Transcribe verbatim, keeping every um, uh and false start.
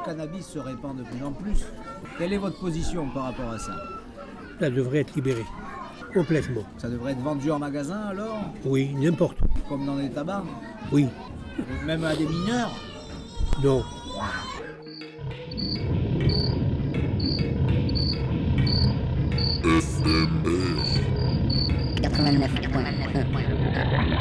cannabis se répand de plus en plus. Quelle est votre position par rapport à ça? Ça devrait être libéré, complètement. Ça devrait être vendu en magasin alors? Oui, n'importe où. Comme dans les tabacs? Oui. Même à des mineurs? Non. F M R quatre-vingt-neuf point un